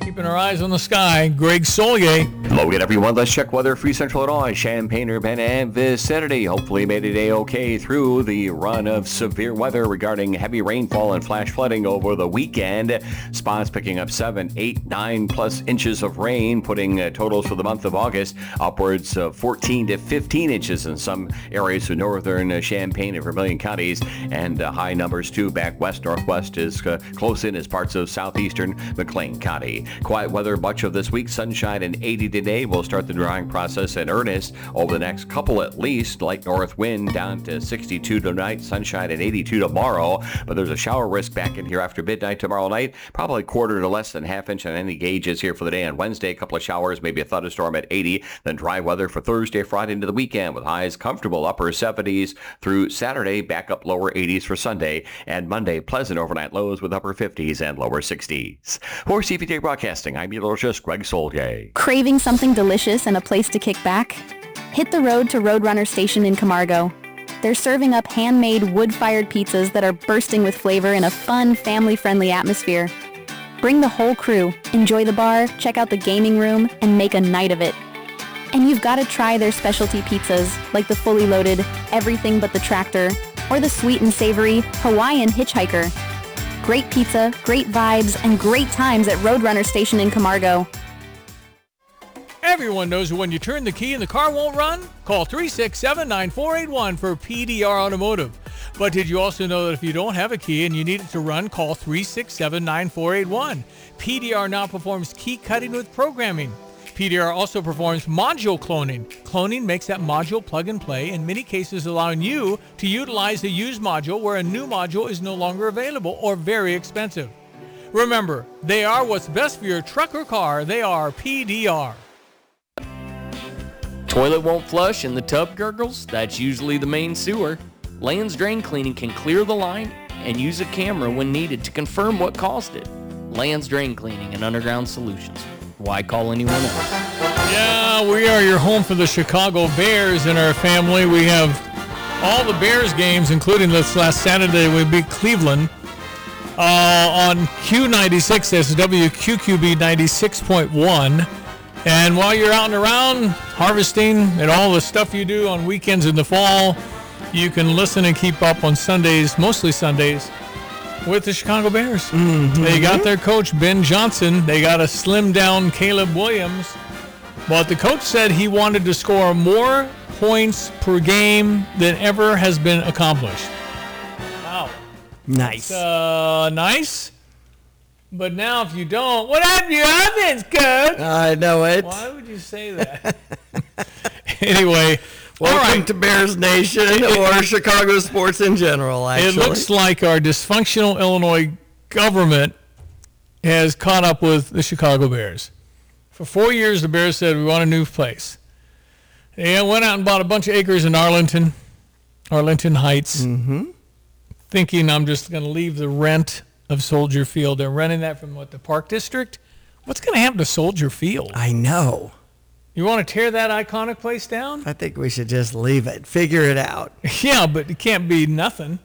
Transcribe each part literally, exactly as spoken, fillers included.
Keeping our eyes on the sky, Greg Solier. Hello again, everyone. Let's check weather for Central Illinois, Champaign, Urbana, and vicinity. Hopefully made it A-OK through the run of severe weather regarding heavy rainfall and flash flooding over the weekend. Spots picking up seven, eight, nine plus inches of rain, putting uh, totals for the month of August upwards of fourteen to fifteen inches in some areas of northern uh, Champaign and Vermilion counties, and uh, high numbers too back west, northwest is uh, close in as parts of southeastern McLean County. Quiet weather much of this week, sunshine and eighty today. We'll start the drying process in earnest over the next couple at least. Light north wind down to sixty-two tonight, sunshine at eighty-two tomorrow, but there's a shower risk back in here after midnight tomorrow night. Probably quarter to less than half inch on any gauges here for the day on Wednesday. A couple of showers, maybe a thunderstorm at eighty. Then dry weather for Thursday, Friday into the weekend with highs comfortable upper seventies through Saturday, back up lower eighties for Sunday, and Monday pleasant overnight lows with upper fifties and lower sixties. For C V J Broadcasting, I'm meteorologist Greg Solier. Craving something delicious and a place to kick back? Hit the road to Roadrunner Station in Camargo. They're serving up handmade wood-fired pizzas that are bursting with flavor in a fun, family-friendly atmosphere. Bring the whole crew, enjoy the bar, check out the gaming room, and make a night of it. And you've got to try their specialty pizzas, like the fully loaded Everything But the Tractor, or the sweet and savory Hawaiian Hitchhiker. Great pizza, great vibes, and great times at Roadrunner Station in Camargo. Everyone knows that when you turn the key and the car won't run, call three six seven, nine four eight one for P D R Automotive. But did you also know that if you don't have a key and you need it to run, call three six seven, nine four eight one. P D R now performs key cutting with programming. P D R also performs module cloning. Cloning makes that module plug and play, in many cases allowing you to utilize a used module where a new module is no longer available or very expensive. Remember, they are what's best for your truck or car. They are P D R. Toilet won't flush and the tub gurgles? That's usually the main sewer. Land's Drain Cleaning can clear the line and use a camera when needed to confirm what caused it. Land's Drain Cleaning and Underground Solutions. Why call anyone else? Yeah, we are your home for the Chicago Bears in our family. We have all the Bears games, including this last Saturday we beat Cleveland. Uh, on Q ninety-six, that's W Q Q B ninety-six point one. And while you're out and around harvesting and all the stuff you do on weekends in the fall, you can listen and keep up on Sundays, mostly Sundays, with the Chicago Bears. Mm-hmm. They got their coach, Ben Johnson. They got a slimmed-down Caleb Williams. But the coach said he wanted to score more points per game than ever has been accomplished. Wow. Nice. Uh, nice. But now if you don't, what happened to your offense, coach? I know it. Why would you say that? Anyway, welcome all right. to Bears Nation or Chicago sports in general, actually. It looks like our dysfunctional Illinois government has caught up with the Chicago Bears. For four years, the Bears said, we want a new place. They went out and bought a bunch of acres in Arlington, Arlington Heights, mm-hmm. thinking I'm just going to leave the rent of Soldier Field. They're renting that from, what, the Park District? What's going to happen to Soldier Field? I know. You want to tear that iconic place down? I think we should just leave it. Figure it out. Yeah, but it can't be nothing.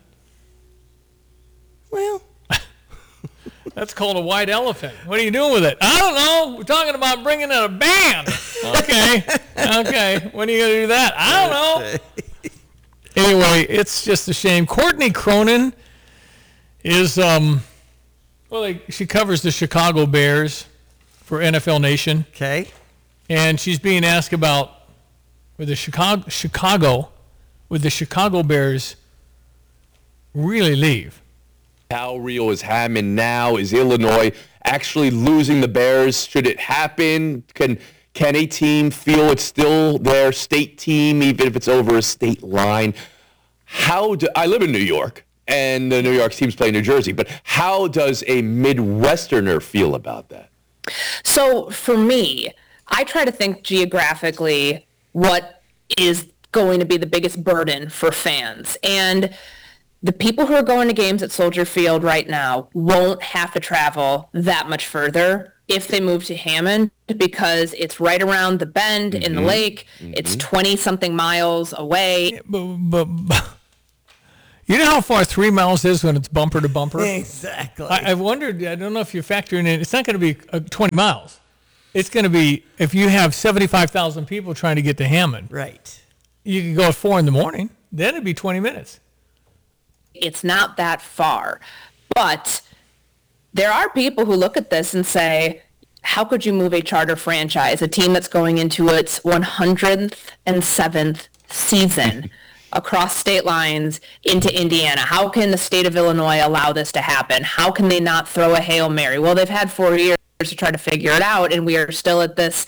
Well. That's called a white elephant. What are you doing with it? I don't know. We're talking about bringing in a band. Okay. Okay. When are you going to do that? I don't know. Anyway, it's just a shame. Courtney Cronin is, um, well, like, she covers the Chicago Bears for N F L Nation. Okay. And she's being asked about with the Chicago, Chicago, with the Chicago Bears really leave. How real is Hammond now? Is Illinois actually losing the Bears? Should it happen? Can can a team feel it's still their state team, even if it's over a state line? How do I live in New York, and the New York teams play New Jersey, but how does a Midwesterner feel about that? So for me, I try to think geographically what is going to be the biggest burden for fans. And the people who are going to games at Soldier Field right now won't have to travel that much further if they move to Hammond, because it's right around the bend mm-hmm. in the lake. Mm-hmm. It's twenty-something miles away. Yeah, but, but, but, You know how far three miles is when it's bumper to bumper? Exactly. I, I've wondered, I don't know if you're factoring in, it's not going to be uh, twenty miles. It's going to be, if you have seventy-five thousand people trying to get to Hammond, right. you could go at four in the morning. Then it'd be twenty minutes. It's not that far. But there are people who look at this and say, how could you move a charter franchise, a team that's going into its one hundred seventh season across state lines into Indiana? How can the state of Illinois allow this to happen? How can they not throw a Hail Mary? Well, they've had four years to try to figure it out, and we are still at this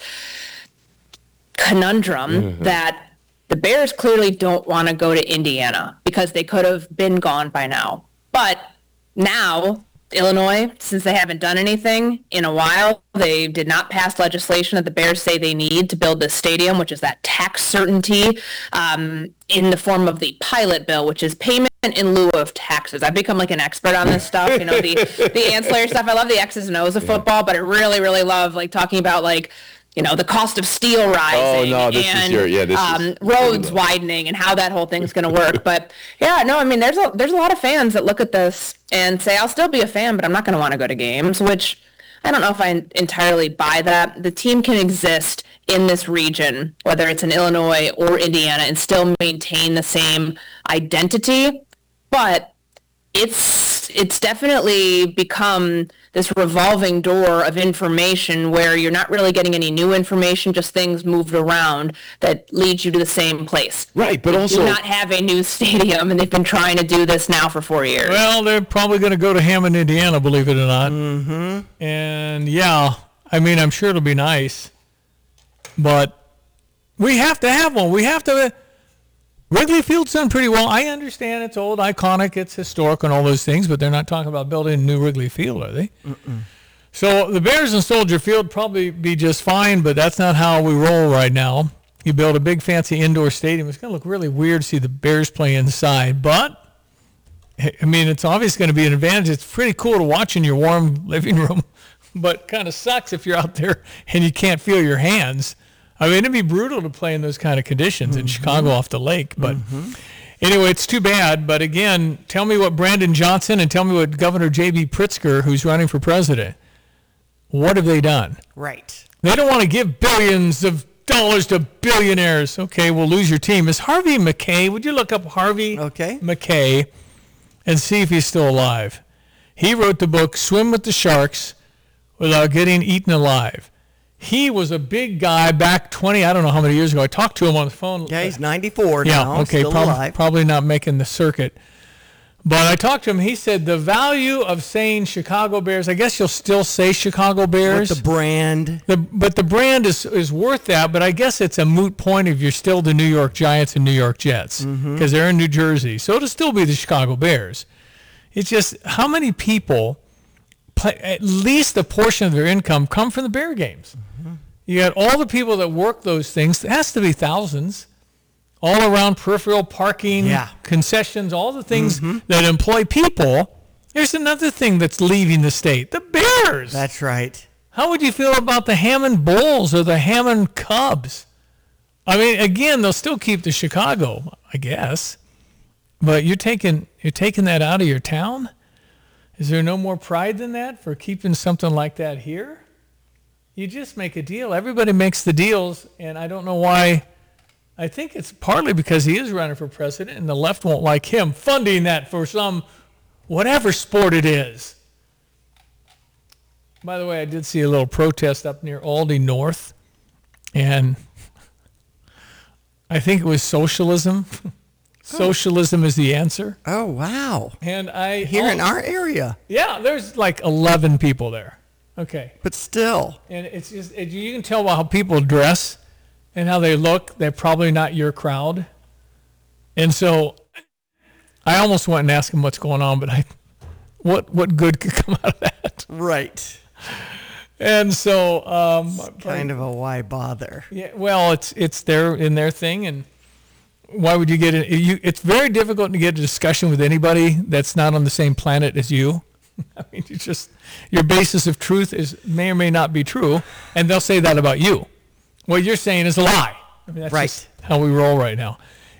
conundrum mm-hmm. that the Bears clearly don't want to go to Indiana because they could have been gone by now. But now, Illinois, since they haven't done anything in a while, they did not pass legislation that the Bears say they need to build this stadium, which is that tax certainty um, in the form of the pilot bill, which is payment in lieu of taxes. I've become like an expert on this stuff, you know, the, the ancillary stuff. I love the X's and O's of football, but I really, really love like talking about like, you know, the cost of steel rising oh, no, this and is your, yeah, this um, is roads widening and how that whole thing's going to work. But yeah, no, I mean, there's a, there's a lot of fans that look at this and say, I'll still be a fan, but I'm not going to want to go to games, which I don't know if I entirely buy that. The team can exist in this region, whether it's in Illinois or Indiana, and still maintain the same identity. But it's it's definitely become this revolving door of information where you're not really getting any new information, just things moved around that leads you to the same place. Right, but they also do not have a new stadium, and they've been trying to do this now for four years. Well, they're probably going to go to Hammond, Indiana, believe it or not. Mm-hmm. And yeah, I mean, I'm sure it'll be nice, but we have to have one. We have to. Wrigley Field's done pretty well. I understand it's old, iconic, it's historic and all those things, but they're not talking about building a new Wrigley Field, are they? Mm-mm. So the Bears and Soldier Field probably be just fine, but that's not how we roll right now. You build a big fancy indoor stadium. It's going to look really weird to see the Bears play inside, but I mean, it's obviously going to be an advantage. It's pretty cool to watch in your warm living room, but kind of sucks if you're out there and you can't feel your hands. I mean, it'd be brutal to play in those kind of conditions mm-hmm. in Chicago off the lake. But mm-hmm. anyway, it's too bad. But again, tell me what Brandon Johnson and tell me what Governor J B Pritzker, who's running for president, what have they done? Right. They don't want to give billions of dollars to billionaires. Okay, we'll lose your team. Is Harvey McKay? Would you look up Harvey okay. McKay and see if he's still alive? He wrote the book Swim with the Sharks Without Getting Eaten Alive. He was a big guy back twenty, I don't know how many years ago. I talked to him on the phone. Yeah, he's ninety-four yeah, now, okay, still prob- alive. Probably not making the circuit. But I talked to him. He said the value of saying Chicago Bears, I guess you'll still say Chicago Bears. With the brand. The, but the brand is, is worth that, but I guess it's a moot point if you're still the New York Giants and New York Jets because mm-hmm. they're in New Jersey. So it'll still be the Chicago Bears. It's just how many people, play, at least a portion of their income, come from the Bear games. Mm-hmm. You got all the people that work those things. It has to be thousands. All around peripheral parking, yeah. concessions, all the things mm-hmm. that employ people. There's another thing that's leaving the state, the Bears. That's right. How would you feel about the Hammond Bulls or the Hammond Cubs? I mean, again, they'll still keep the Chicago, I guess. But you're taking you're taking that out of your town? Is there no more pride than that for keeping something like that here? You just make a deal. Everybody makes the deals, and I don't know why. I think it's partly because he is running for president, and the left won't like him funding that for some whatever sport it is. By the way, I did see a little protest up near Aldi North, and I think it was socialism. Socialism is the answer. Oh, wow. And I Here oh, in our area. Yeah, there's like eleven people there. Okay. But still. And it's just, it, you can tell by how people dress and how they look. They're probably not your crowd. And so I almost went and asked him what's going on, but I, what what good could come out of that? Right. And so, um, it's kind of a why bother? Yeah. Well, it's it's their in their thing, and why would you get it? You, it's very difficult to get a discussion with anybody that's not on the same planet as you. I mean, you just your basis of truth is may or may not be true, and they'll say that about you. What you're saying is a lie. I mean, that's right. just how we roll right now.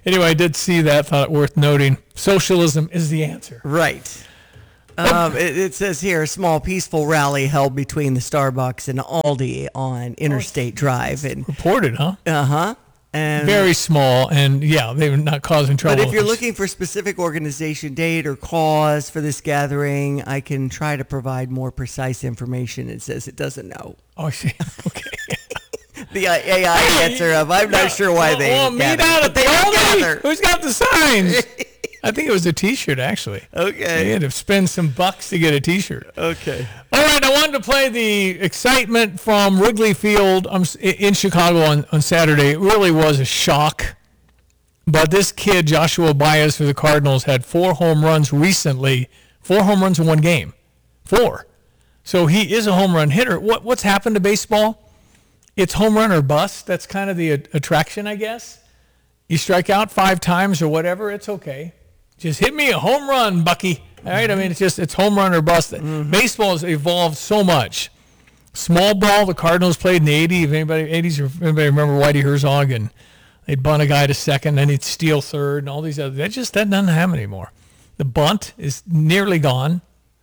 Anyway, I did see that. Thought it worth noting. Socialism is the answer. Right. Um, it, it says here, a small peaceful rally held between the Starbucks and Aldi on Interstate Drive. And Reported, huh? uh-huh. And Very small, and yeah, they were not causing trouble. But if you're looking for specific organization date or cause for this gathering, I can try to provide more precise information. It says it doesn't know. Oh, I see. Okay. The A I answer of, I'm not sure why they well, meet gather, out but at the they Aldi. gather. Who's got the signs? I think it was a T-shirt, actually. Okay. They had to spend some bucks to get a T-shirt. Okay. All right, I wanted to play the excitement from Wrigley Field um, in Chicago on, on Saturday. It really was a shock. But this kid, Joshua Baez for the Cardinals, had four home runs recently. Four home runs in one game. Four. So he is a home run hitter. What What's happened to baseball? It's home run or bust. That's kind of the attraction, I guess. You strike out five times or whatever, it's okay. Just hit me a home run, Bucky. All right, I mean, it's just, it's home run or bust. Mm-hmm. Baseball has evolved so much. Small ball, the Cardinals played in the eighties. If anybody, eighties, or if anybody remember Whitey Herzog, and they'd bunt a guy to second, then he'd steal third, and all these other, that just, that doesn't happen anymore. The bunt is nearly gone.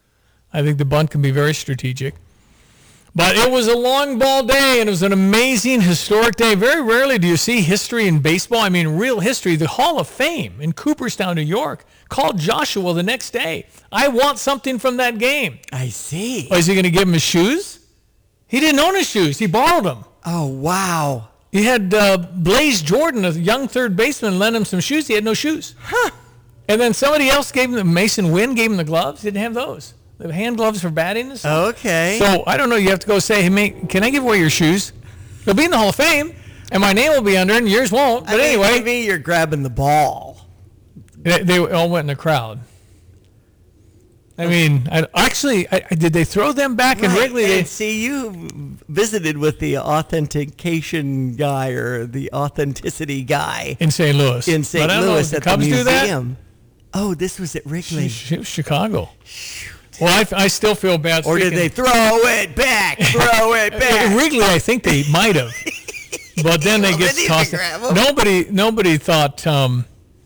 I think the bunt can be very strategic. But it was a long ball day, and it was an amazing, historic day. Very rarely do you see history in baseball. I mean, real history. The Hall of Fame in Cooperstown, New York, called Joshua the next day. I want something from that game. I see. Oh, is he going to give him his shoes? He didn't own his shoes. He borrowed them. Oh, wow. He had uh, Blaze Jordan, a young third baseman, lend him some shoes. He had no shoes. Huh. And then somebody else gave him, Mason Wynn gave him the gloves. He didn't have those. The hand gloves for batting and stuff. Okay. So, I don't know. You have to go say, hey, mate, can I give away your shoes? They'll be in the Hall of Fame, and my name will be under it, and yours won't. But I mean, anyway. maybe you're grabbing the ball. They, they all went in the crowd. I mean, I, actually, I, did they throw them back in Right. Wrigley? And They, see, you visited with the authentication guy or the authenticity guy in Saint Louis. in Saint But I don't know, Louis did at the Cubs the do that? museum. Oh, this was at Wrigley. Sh- sh- Chicago. Well, I, I still feel bad. Or did speaking- they throw it back? Throw it At back. Wrigley, I think they might have. But then they Well, get they need to tossed. grab 'em. Nobody, nobody thought. Um,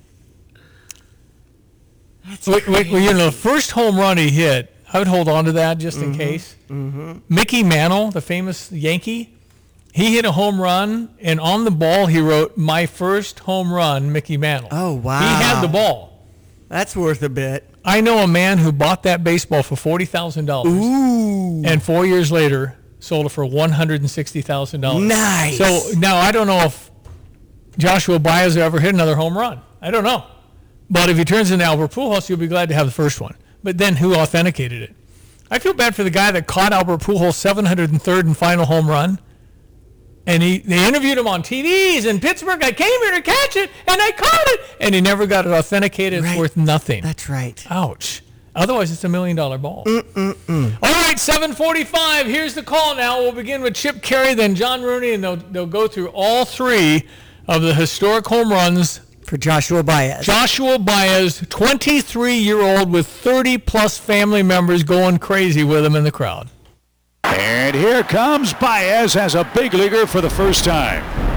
wait, wait, well, you know, the first home run he hit, I would hold on to that just in Mm-hmm. case. Mm-hmm. Mickey Mantle, the famous Yankee, he hit a home run, and on the ball he wrote, "My first home run, Mickey Mantle." Oh, wow. He had the ball. That's worth a bit. I know a man who bought that baseball for forty thousand dollars. Ooh. And four years later, sold it for one hundred sixty thousand dollars. Nice. So now I don't know if Joshua Baez ever hit another home run. I don't know. But if he turns into Albert Pujols, you'll be glad to have the first one. But then who authenticated it? I feel bad for the guy that caught Albert Pujols' seven hundred third and final home run. And he, they interviewed him on T Vs in Pittsburgh. I came here to catch it, and I caught it. And he never got it authenticated. It's Right. worth nothing. That's right. Ouch. Otherwise, it's a million-dollar ball. Mm-mm-mm. All right, seven forty-five. Here's the call now. We'll begin with Chip Carey, then John Rooney, and they'll, they'll go through all three of the historic home runs. For Joshua Baez. Joshua Baez, twenty-three-year-old with thirty-plus family members going crazy with him in the crowd. And here comes Baez as a big leaguer for the first time.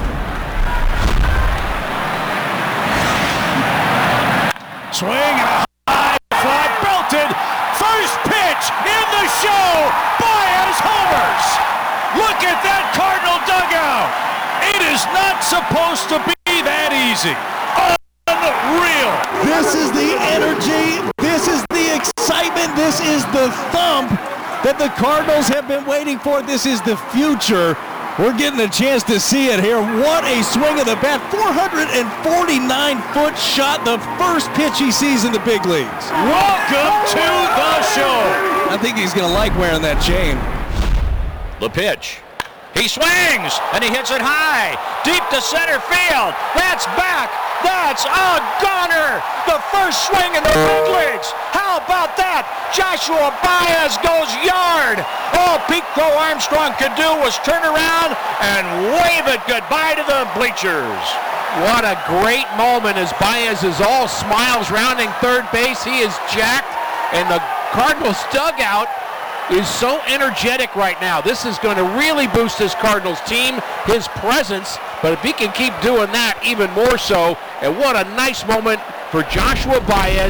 Swing and a high fly belted. First pitch in the show. Baez homers. Look at that Cardinal dugout. It is not supposed to be that easy. Unreal. This is the energy. This is the excitement. This is the thump that the Cardinals have been waiting for. This is the future. We're getting a chance to see it here. What a swing of the bat. four hundred forty-nine foot shot, the first pitch he sees in the big leagues. Welcome to the show. I think he's going to like wearing that chain. The pitch. He swings, and he hits it high, deep to center field. That's back. That's a goner. The first swing in the big leagues. How about that? Joshua Baez goes yard. All Pete Crow Armstrong could do was turn around and wave it goodbye to the bleachers. What a great moment as Baez is all smiles rounding third base. He is jacked, and the Cardinals dugout is so energetic right now. This is going to really boost this Cardinals team. His presence but if he can keep doing that, even more so. And what a nice moment for Joshua Baez.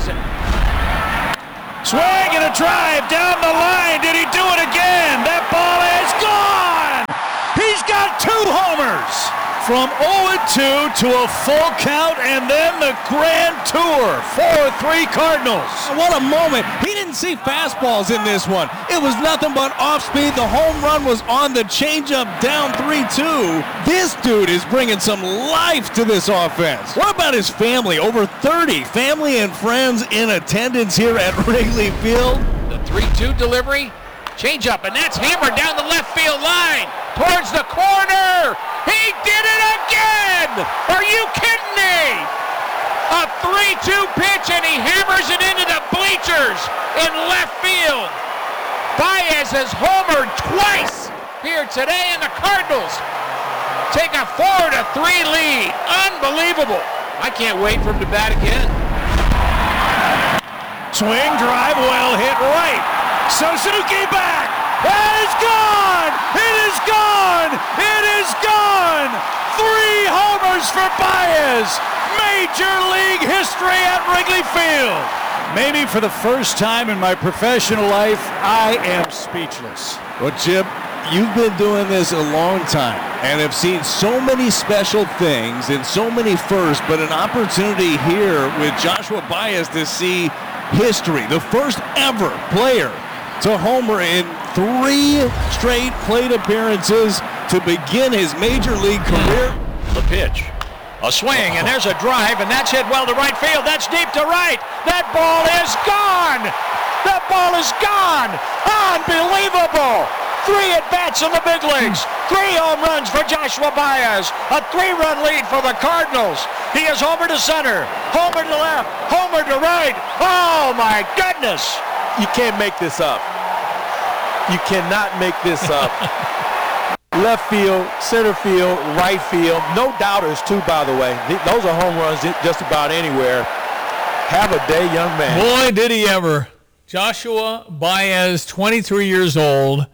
Swing and a drive down the line. Did he do it again? That ball is gone. He's got two homers. From oh and two to a full count, and then the grand tour. four three Cardinals. What a moment. He didn't see fastballs in this one. It was nothing but off speed. The home run was on the changeup down three two. This dude is bringing some life to this offense. What about his family? Over thirty family and friends in attendance here at Wrigley Field. The three two delivery. Changeup, and that's hammered down the left field line towards the corner. He did it again! Are you kidding me? A three two pitch, and he hammers it into the bleachers in left field. Baez has homered twice here today, and the Cardinals take a four to three lead. Unbelievable. I can't wait for him to bat again. Swing, drive, well hit right. Suzuki back. It is gone. It is gone. It is gone. Three homers for Baez. Major League history at Wrigley Field. Maybe for the first time in my professional life, I am speechless. Well, Chip, you've been doing this a long time and have seen so many special things and so many firsts, but an opportunity here with Joshua Baez to see history. The first ever player to homer in three straight plate appearances to begin his major league career. The pitch. A swing, and there's a drive, and that's hit well to right field. That's deep to right. That ball is gone. That ball is gone. Unbelievable. Three at-bats in the big leagues. Three home runs for Joshua Baez. A three-run lead for the Cardinals. He is homer to center, homer to left, homer to right. Oh, my goodness. You can't make this up. You cannot make this up. Left field, center field, right field. No doubters, too, by the way. Those are home runs just about anywhere. Have a day, young man. Boy, did he ever. Joshua Baez, twenty-three years old,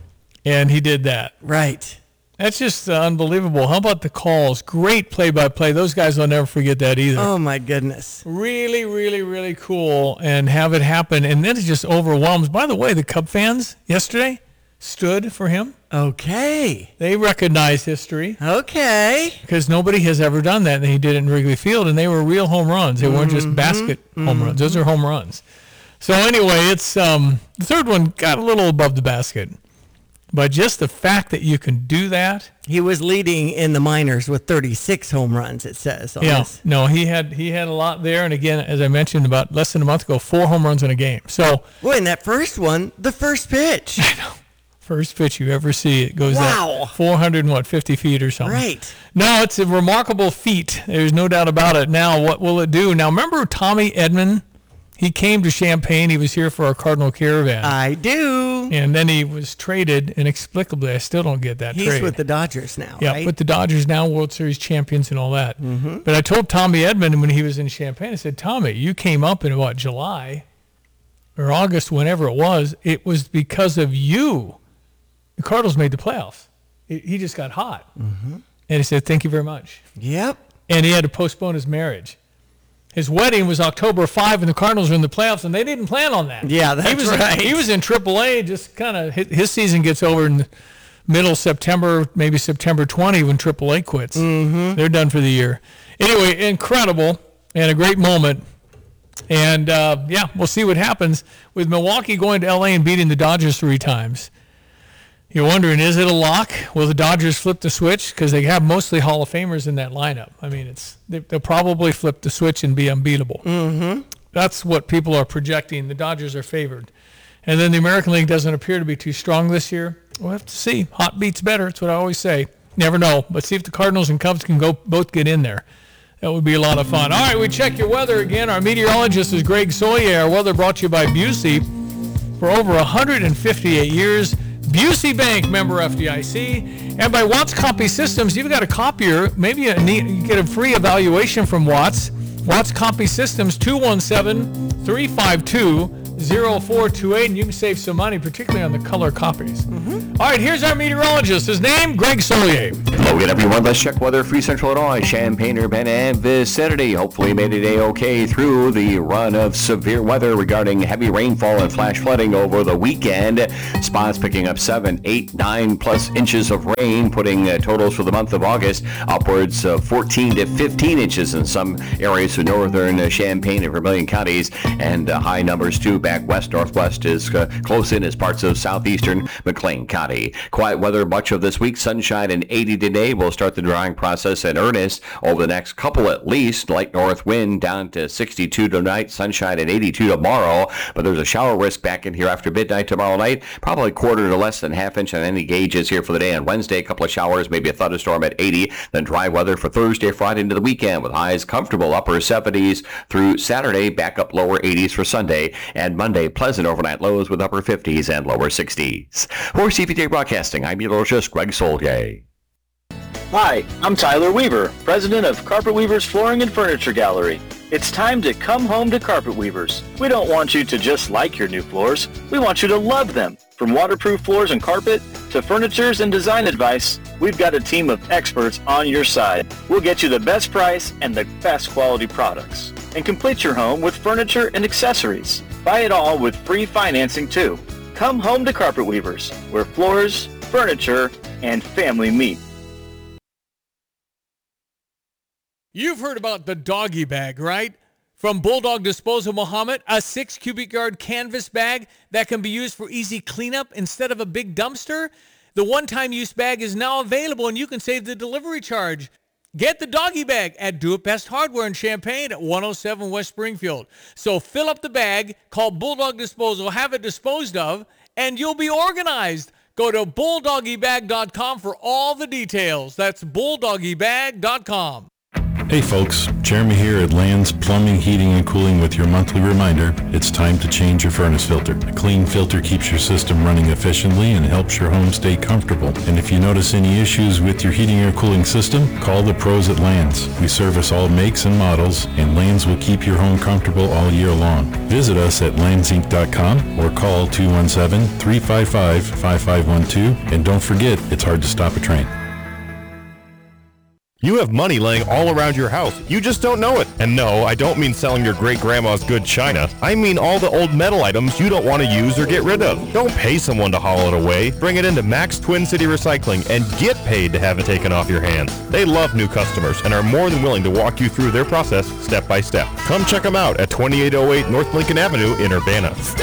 and he did that. Right. That's just uh, unbelievable. How about the calls? Great play-by-play. Those guys will never forget that either. Oh, my goodness. Really, really, really cool, and have it happen. And then it just overwhelms. By the way, the Cub fans yesterday stood for him. Okay. They recognized history. Okay. Because nobody has ever done that, and he did it in Wrigley Field, and they were real home runs. They weren't just basket mm-hmm. home runs. Those are home runs. So anyway, it's um, the third one got a little above the basket. But just the fact that you can do that. He was leading in the minors with thirty-six home runs, it says. Yeah, this. no, he had he had a lot there. And again, as I mentioned about less than a month ago, four home runs in a game. So, boy, in that first one, the first pitch. I know. First pitch you ever see. It goes wow. at four hundred and what, fifty feet or something. Right. No, it's a remarkable feat. There's no doubt about it. Now, what will it do? Now, remember Tommy Edman? He came to Champaign. He was here for our Cardinal Caravan. I do. And then he was traded inexplicably. I still don't get that He's trade. He's with the Dodgers now, yeah, right? with the Dodgers now, World Series champions and all that. Mm-hmm. But I told Tommy Edman when he was in Champaign, I said, Tommy, you came up in, what, July or August, whenever it was. It was because of you. The Cardinals made the playoffs. It, he just got hot. Mm-hmm. And he said, thank you very much. Yep. And he had to postpone his marriage. His wedding was October fifth, and the Cardinals were in the playoffs, and they didn't plan on that. Yeah, that's he was, right. He was in triple A, just kind of, his, his season gets over in middle September, maybe September twentieth when triple A quits. Mm-hmm. They're done for the year. Anyway, incredible and a great moment. And, uh, yeah, we'll see what happens with Milwaukee going to L A and beating the Dodgers three times. You're wondering, is it a lock? Will the Dodgers flip the switch? Because they have mostly Hall of Famers in that lineup. I mean, it's they, they'll probably flip the switch and be unbeatable. Mm-hmm. That's what people are projecting. The Dodgers are favored. And then the American League doesn't appear to be too strong this year. We'll have to see. Hot beats better. That's what I always say. Never know. But see if the Cardinals and Cubs can go both get in there. That would be a lot of fun. All right, we check your weather again. Our meteorologist is Greg Soyer. Our weather brought to you by Busey. For over one hundred fifty-eight years, Busey Bank, member F D I C, and by Watts Copy Systems. You've got a copier, maybe you, need, you get a free evaluation from Watts. Watts Copy Systems, two one seven, three five two, zero four two eight, and you can save some money, particularly on the color copies. Mm-hmm. All right, here's our meteorologist. His name, Greg Solier. Hello again, everyone. Let's check weather. Free Central Illinois, Champaign, Urbana, and vicinity. Hopefully made it A-OK through the run of severe weather regarding heavy rainfall and flash flooding over the weekend. Spots picking up seven, eight, nine plus inches of rain, putting uh, totals for the month of August upwards of fourteen to fifteen inches in some areas of northern uh, Champaign and Vermilion counties, and uh, high numbers too back west northwest is uh, close in as parts of southeastern McLean County. Quiet weather much of this week. Sunshine and eighty today. We'll start the drying process in earnest over the next couple at least. Light north wind down to sixty-two tonight. Sunshine at eighty-two tomorrow. But there's a shower risk back in here after midnight tomorrow night. Probably quarter to less than half inch on any gauges here for the day. On Wednesday, a couple of showers, maybe a thunderstorm at eighty. Then dry weather for Thursday, Friday into the weekend with highs comfortable upper seventies through Saturday. Back up lower eighties for Sunday. And Monday, pleasant overnight lows with upper fifties and lower sixties. For C P J Broadcasting, I'm meteorologist Greg Solier. Hi, I'm Tyler Weaver, president of Carpet Weavers Flooring and Furniture Gallery. It's time to come home to Carpet Weavers. We don't want you to just like your new floors. We want you to love them. From waterproof floors and carpet to furnitures and design advice, we've got a team of experts on your side. We'll get you the best price and the best quality products. And complete your home with furniture and accessories. Buy it all with free financing too. Come home to Carpet Weavers, where floors, furniture, and family meet. You've heard about the doggy bag, right? From Bulldog Disposal Muhammad, a six cubic yard canvas bag that can be used for easy cleanup instead of a big dumpster. The one-time use bag is now available, and you can save the delivery charge. Get the doggy bag at Do It Best Hardware in Champaign at one oh seven West Springfield. So fill up the bag, call Bulldog Disposal, have it disposed of, and you'll be organized. Go to bulldoggy bag dot com for all the details. That's bulldoggy bag dot com. Hey folks, Jeremy here at Land's Plumbing, Heating, and Cooling with your monthly reminder, it's time to change your furnace filter. A clean filter keeps your system running efficiently and helps your home stay comfortable. And if you notice any issues with your heating or cooling system, call the pros at Land's. We service all makes and models, and Land's will keep your home comfortable all year long. Visit us at lands inc dot com or call two one seven, three five five, five five one two. And don't forget, it's hard to stop a train. You have money laying all around your house. You just don't know it. And no, I don't mean selling your great-grandma's good china. I mean all the old metal items you don't want to use or get rid of. Don't pay someone to haul it away. Bring it into Max Twin City Recycling and get paid to have it taken off your hands. They love new customers and are more than willing to walk you through their process step by step. Come check them out at twenty-eight oh eight North Lincoln Avenue in Urbana.